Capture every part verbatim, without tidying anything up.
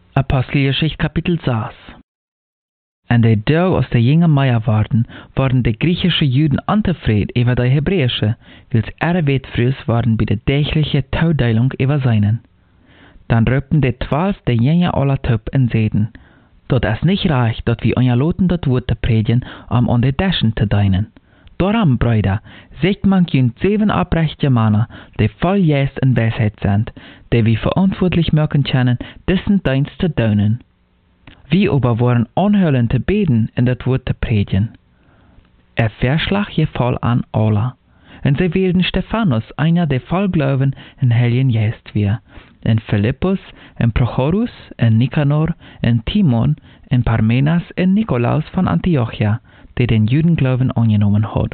Apostelgeschichte Kapitel zes. En de dag als de jonge Meier waren, waren de griechische Juden untevreden über de hebräische, wils er weet frühs waren bei der tägliche Taudeilung über seinen. Dann röpten de zwölf de jonge aller Tup en zeiden, dat es nicht reicht, dat wir euer Loten dat Wort te predigen, um an de Deschen te deinen. Darum, Brüder, seht man jünd sieben abrechte Männer, die voll Geist und Weisheit sind, die wir verantwortlich machen können, diesen Dienst zu tun. Wir aber waren anhören zu beten und das Wort zu predigen. Er verschlag je voll an alle. Und sie wählten Stephanus, einer der voll Glauben in Heiligen Geist wir, und Philippus, und Prochorus, und Nikanor, und Timon, und Parmenas, und Nikolaus von Antiochia, der den Judenglauben angenommen hat.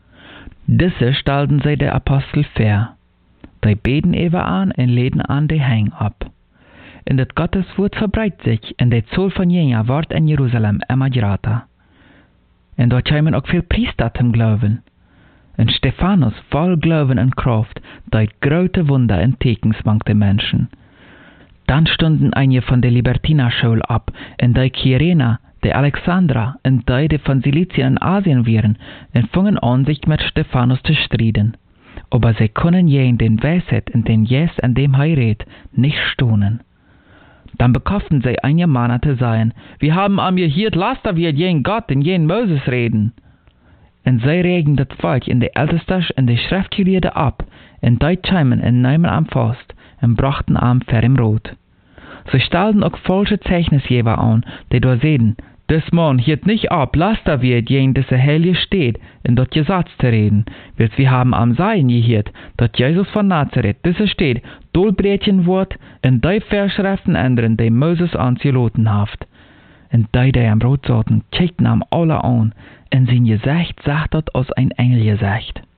Diese stellten sie der Apostel vor. Die beten ewer an und leden an die Hang ab. Und das Gotteswort verbreitet sich, und die Zahl von Jünger wird in Jerusalem immer größer. Und dort kommen auch viele Priester zum Glauben. Und Stephanus, voll Glauben und Kraft, deut große Wunder und Tekens mang den Menschen. Dann stunden einige von der Libertinerschule ab, und die Kyrena, die Alexandra und die, die von Silizien und Asien waren, und fingen an, sich mit Stephanus zu streiten. Aber sie können je in den Weisheit und den Jes an dem Heirat nicht stohnen. Dann bekauften sie einige Männer zu sein, wir haben am gehört, lasst wir jen Gott und jen Moses reden. Und sie regen das Volk in die Ältesten und die Schriftgelehrten ab, und die scheimen und nehmen am Fast, und brachten am für im Rot. Sie stellten auch falsche Zeichnisgeber an, die da sehen, des Mann hielt nicht ab, lasst er wird jen diese Heilige steht, in dort Gesetz zu reden, weil wir haben am Sein gehört, dat Jesus von Nazareth, diese steht, dolbretchen wird, in die Verschriften ändern, die Moses anzuloten haft. Und die, die am Rot saßen, kickten am alle an, und sein Gesicht sagt dat aus ein Engel Gesicht.